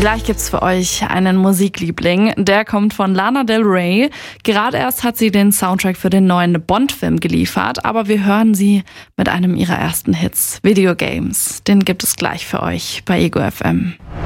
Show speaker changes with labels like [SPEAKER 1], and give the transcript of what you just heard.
[SPEAKER 1] Gleich gibt's für euch einen Musikliebling. Der kommt von Lana Del Rey. Gerade erst hat sie den Soundtrack für den neuen Bond-Film geliefert, aber wir hören sie mit einem ihrer ersten Hits, Video Games. Den gibt es gleich für euch bei Ego FM.